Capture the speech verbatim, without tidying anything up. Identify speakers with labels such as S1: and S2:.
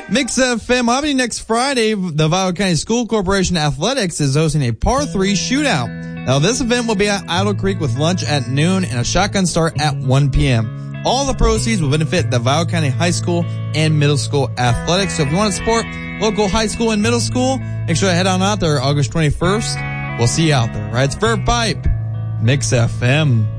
S1: Mix F M happening next Friday. The Vigo County School Corporation Athletics is hosting a par three shootout. Now, this event will be at Idle Creek with lunch at noon and a shotgun start at one p.m. All the proceeds will benefit the Vigo County High School and Middle School Athletics. So if you want to support local high school and middle school, make sure to head on out there August twenty-first. We'll see you out there. Right, it's Vert Pipe, Mix F M.